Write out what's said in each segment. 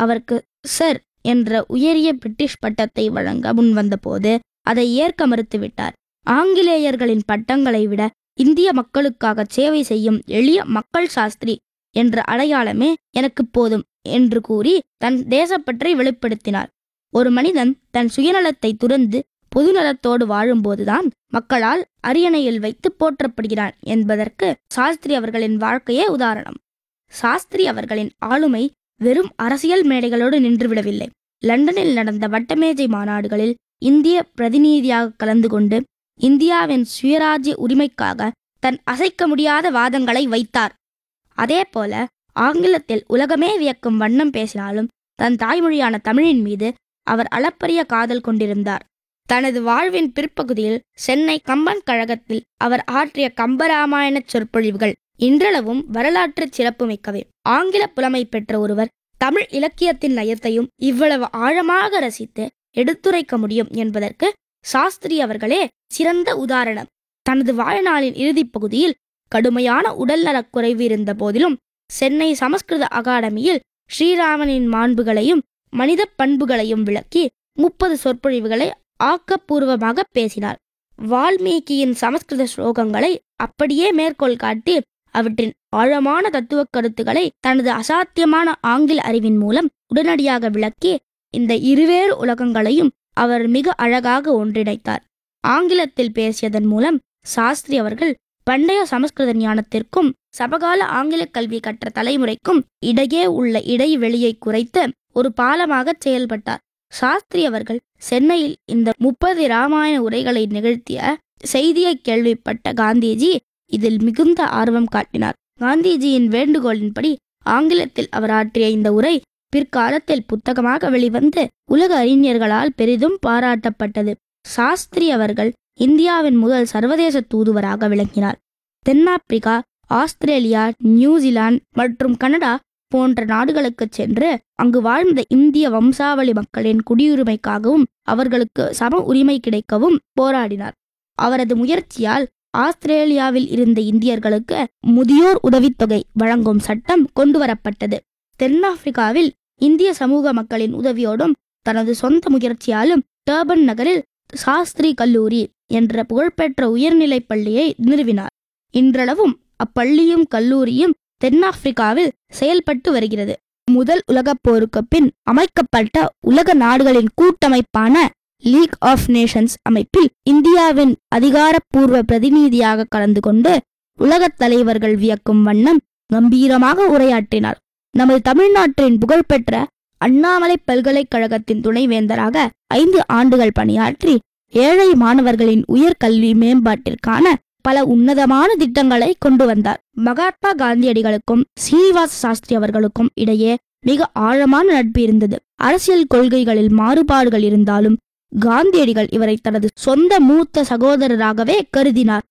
அவருக்கு சர் என்ற உயரிய பிரிட்டிஷ் பட்டத்தை வழங்க முன்வந்தபோது அதை ஏற்க மறுத்துவிட்டார். ஆங்கிலேயர்களின் பட்டங்களை விட இந்திய மக்களுக்காக சேவை செய்யும் எளிய மக்கள் சாஸ்திரி என்ற அடையாளமே எனக்கு போதும் என்று கூறி தன் தேசப்பற்றை வெளிப்படுத்தினார். ஒரு மனிதன் தன் சுயநலத்தை துறந்து பொதுநலத்தோடு வாழும்போதுதான் மக்களால் அரியணையில் வைத்து போற்றப்படுகிறான் என்பதற்கு சாஸ்திரி அவர்களின் வாழ்க்கையே உதாரணம். சாஸ்திரி அவர்களின் ஆளுமை வெறும் அரசியல் மேடைகளோடு நின்றுவிடவில்லை. லண்டனில் நடந்த வட்டமேஜை மாநாடுகளில் இந்திய பிரதிநிதியாக கலந்து கொண்டு இந்தியாவின் சுயராஜ்ய உரிமைக்காக தன் அசைக்க முடியாத வாதங்களை வைத்தார். அதேபோல ஆங்கிலத்தில் உலகமே வியக்கும் வண்ணம் பேசினாலும் தன் தாய்மொழியான தமிழின் மீது அவர் அளப்பரிய காதல் கொண்டிருந்தார். தனது வாழ்வின் பிற்பகுதியில் சென்னை கம்பன் கழகத்தில் அவர் ஆற்றிய கம்பராமாயண சொற்பொழிவுகள் இன்றளவும் வரலாற்று சிறப்புமிக்கவை. ஆங்கில புலமை பெற்ற ஒருவர் தமிழ் இலக்கியத்தின் நயத்தையும் இவ்வளவு ஆழமாக ரசித்து எடுத்துரைக்க முடியும் என்பதற்கு சாஸ்திரி அவர்களே சிறந்த உதாரணம். தனது வாழ்நாளின் இறுதிப் பகுதியில் கடுமையான உடல்நலக்குறைவு இருந்த போதிலும் சென்னை சமஸ்கிருத அகாடமியில் ஸ்ரீராமனின் மாண்புகளையும் மனித பண்புகளையும் விளக்கி 30 சொற்பொழிவுகளை ஆக்கப்பூர்வமாக பேசினார். வால்மீகியின் சமஸ்கிருத ஸ்லோகங்களை அப்படியே மேற்கோள் காட்டி அவற்றின் ஆழமான தத்துவ கருத்துக்களை தனது அசாத்தியமான ஆங்கில அறிவின் மூலம் உடனடியாக விளக்கி இந்த இருவேறு உலகங்களையும் அவர் மிக அழகாக ஒன்றிணைத்தார். ஆங்கிலத்தில் பேசியதன் மூலம் சாஸ்திரி அவர்கள் பண்டைய சமஸ்கிருத ஞானத்திற்கும் சமகால ஆங்கில கல்வி கற்ற தலைமுறைக்கும் இடையே உள்ள இடைவெளியை குறைத்து ஒரு பாலமாக செயல்பட்டார். சாஸ்திரி அவர்கள் சென்னையில் இந்த 30 இராமாயண உரைகளை நிகழ்த்திய செய்தியை கேள்விப்பட்ட காந்திஜி இதில் மிகுந்த ஆர்வம் காட்டினார். காந்திஜியின் வேண்டுகோளின்படி ஆங்கிலத்தில் அவர் ஆற்றிய இந்த உரை பிற்காலத்தில் புத்தகமாக வெளிவந்து உலக அறிஞர்களால் பெரிதும் பாராட்டப்பட்டது. சாஸ்திரி அவர்கள் இந்தியாவின் முதல் சர்வதேச தூதுவராக விளங்கினார். தென்னாப்பிரிக்கா, ஆஸ்திரேலியா, நியூசிலாந்து மற்றும் கனடா போன்ற நாடுகளுக்கு சென்று அங்கு வாழ்ந்த இந்திய வம்சாவளி மக்களின் குடியுரிமைக்காகவும் அவர்களுக்கு சம உரிமை கிடைக்கவும் போராடினார். அவரது முயற்சியால் ஆஸ்திரேலியாவில் இருந்த இந்தியர்களுக்கு முதியோர் உதவித்தொகை வழங்கும் சட்டம் கொண்டுவரப்பட்டது. தென்னாப்பிரிக்காவில் இந்திய சமூக மக்களின் உதவியோடும் தனது சொந்த முயற்சியாலும் டர்பன் நகரில் சாஸ்திரி கல்லூரி என்ற புகழ்பெற்ற உயர்நிலைப் பள்ளியை நிறுவினார். இன்றளவும் அப்பள்ளியும் கல்லூரியும் தென்னாப்பிரிக்காவில் செயல்பட்டு வருகிறது. முதல் உலகப் போருக்கு பின் அமைக்கப்பட்ட உலக நாடுகளின் கூட்டமைப்பான லீக் ஆஃப் நேஷன்ஸ் அமைப்பில் இந்தியாவின் அதிகாரப்பூர்வ பிரதிநிதியாக கலந்து கொண்டு உலகத் தலைவர்கள் வியக்கும் வண்ணம் கம்பீரமாக உரையாற்றினார். நமது தமிழ்நாட்டின் புகழ்பெற்ற அண்ணாமலை பல்கலைக்கழகத்தின் துணைவேந்தராக 5 ஆண்டுகள் பணியாற்றி ஏழை மாணவர்களின் உயர்கல்வி மேம்பாட்டிற்கான பல உன்னதமான திட்டங்களை கொண்டு வந்தார். மகாத்மா காந்தியடிகளுக்கும் சீனிவாச சாஸ்திரி அவர்களுக்கும் இடையே மிக ஆழமான நட்பு இருந்தது. அரசியல் கொள்கைகளில் மாறுபாடுகள் இருந்தாலும் காந்தியடிகள் இவரை தனது சொந்த மூத்த சகோதரராகவே கருதினார்.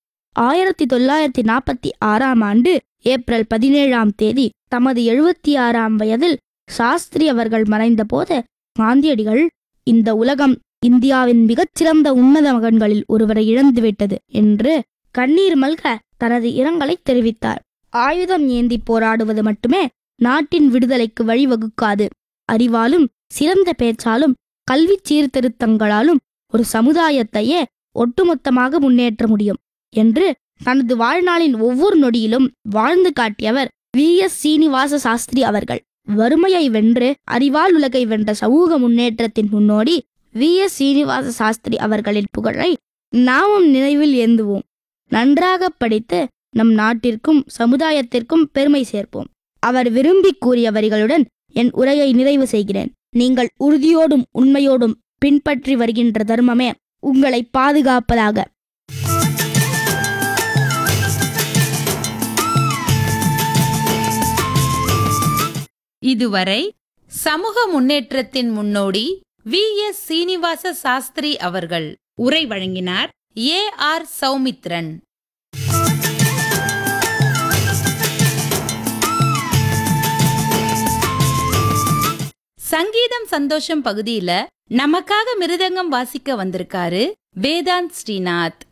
1946ஆம் ஆண்டு ஏப்ரல் 17ஆம் தேதி தமது 76ஆம் வயதில் சாஸ்திரி அவர்கள் மறைந்த போது காந்தியடிகள் இந்த உலகம் இந்தியாவின் மிகச்சிறந்த உன்னத மகன்களில் ஒருவரை இழந்துவிட்டது என்று கண்ணீர் மல்க தனது இரங்கலை தெரிவித்தார். ஆயுதம் ஏந்தி போராடுவது மட்டுமே நாட்டின் விடுதலைக்கு வழிவகுக்காது. அறிவாலும் சிறந்த பேச்சாலும் கல்வி சீர்திருத்தங்களாலும் ஒரு சமுதாயத்தையே ஒட்டுமொத்தமாக முன்னேற்ற முடியும் என்று தனது வாழ்நாளின் ஒவ்வொரு நொடியிலும் வாழ்ந்து காட்டியவர் V.S. சீனிவாச சாஸ்திரி அவர்கள். வறுமையை வென்று அறிவால் உலகை வென்ற சமூக முன்னேற்றத்தின் முன்னோடி V.S. சீனிவாச சாஸ்திரி அவர்களின் புகழை நாமும் நினைவில் ஏந்துவோம். நன்றாக படித்து நம் நாட்டிற்கும் சமுதாயத்திற்கும் பெருமை சேர்ப்போம். அவர் விரும்பி கூறிய வரிகளுடன் என் உரையை நிறைவு செய்கிறேன். நீங்கள் உறுதியோடும் உண்மையோடும் பின்பற்றி வருகின்ற தர்மமே உங்களை பாதுகாப்பதாக. இதுவரை சமூக முன்னேற்றத்தின் முன்னோடி V.S. சீனிவாச சாஸ்திரி அவர்கள் உரை வழங்கினார். A.R. சௌமித்ரன். சங்கீதம் சந்தோஷம் பகுதியில நமக்காக மிருதங்கம் வாசிக்க வந்திருக்காரு வேதாந்த் ஸ்ரீநாத்.